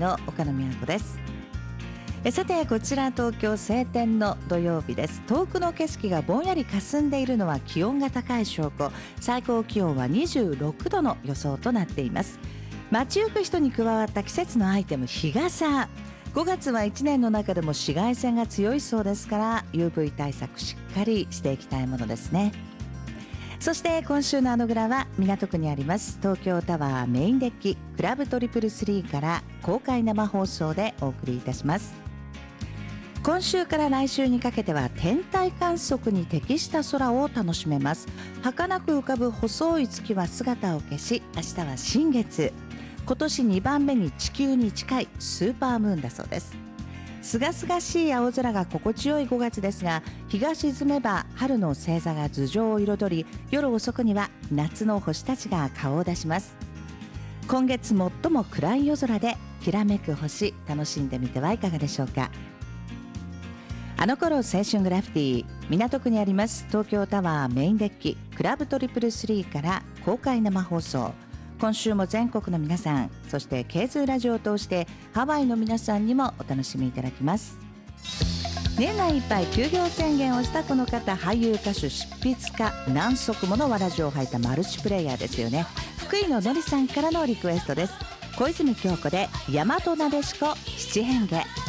の岡野美和子です。さてこちら東京晴天の土曜日です。遠くの景色がぼんやり霞んでいるのは気温が高い証拠。最高気温は26度の予想となっています。街行く人に加わった季節のアイテム、日傘。5月は1年の中でも紫外線が強いそうですから UV 対策しっかりしていきたいものですね。そして今週のあのグラは港区にあります東京タワーメインデッキクラブ233から公開生放送でお送りいたします。今週から来週にかけては天体観測に適した空を楽しめます。儚く浮かぶ細い月は姿を消し、明日は新月。今年2番目に地球に近いスーパームーンだそうです。すがすがしい青空が心地よい5月ですが、日が沈めば春の星座が頭上を彩り、夜遅くには夏の星たちが顔を出します。今月最も暗い夜空できらめく星、楽しんでみてはいかがでしょうか。あの頃青春グラフィティ、港区にあります東京タワーメインデッキクラブ233から公開生放送。今週も全国の皆さん、そしてケーズラジオを通してハワイの皆さんにもお楽しみいただきます。年内いっぱい休業宣言をしたこの方、俳優歌手執筆家、何足ものわらじを履いたマルチプレイヤーですよね。福井ののりさんからのリクエストです。小泉今日子で大和なでしこ七変化。